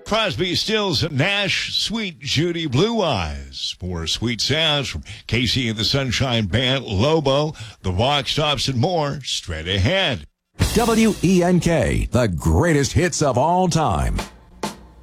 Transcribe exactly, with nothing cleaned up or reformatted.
Crosby, Stills, Nash, Sweet Judy Blue Eyes. More sweet sounds from Casey and the Sunshine Band, Lobo, the Walk Stops, and more straight ahead. W E N K, the greatest hits of all time.